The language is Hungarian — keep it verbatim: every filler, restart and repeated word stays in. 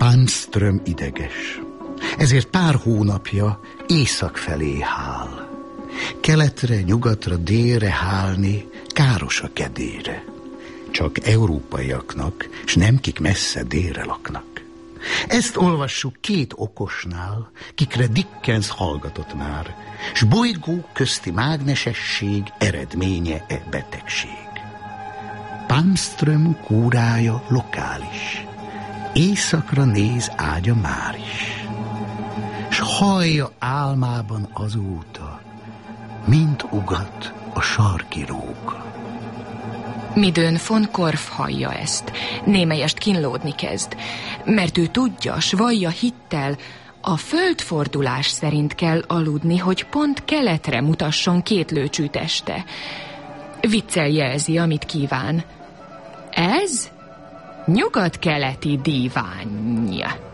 Palmström ideges, ezért pár hónapja észak felé hál. Keletre, nyugatra, délre hálni káros a kedére. Csak európaiaknak, s nem kik messze délre laknak. Ezt olvassuk két okosnál, kikre Dickens hallgatott már, s bolygó közti mágnesesség eredménye e betegség. Palmström kúrája lokális, északra néz ágya már is, s hallja álmában azóta, mint ugat a sarki róka. Midőn von Korff hallja ezt, némelyest kínlódni kezd, mert ő tudja, s vallja hittel, a földfordulás szerint kell aludni, hogy pont keletre mutasson két lőcsű teste. Viccel jelzi, amit kíván. Ez nyugat-keleti divány.